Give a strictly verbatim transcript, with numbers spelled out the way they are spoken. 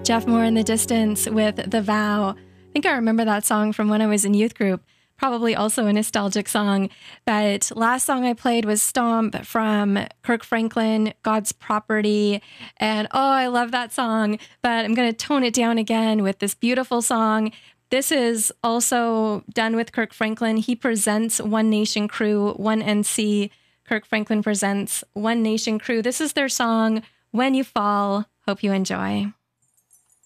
Jeff Moore in the Distance with The Vow. I think I remember that song from when I was in youth group. Probably also a nostalgic song. But last song I played was Stomp from Kirk Franklin, God's Property. And oh, I love that song. But I'm going to tone it down again with this beautiful song. This is also done with Kirk Franklin. He presents One Nation Crew, one N C. Kirk Franklin presents One Nation Crew. This is their song, When You Fall. Hope you enjoy.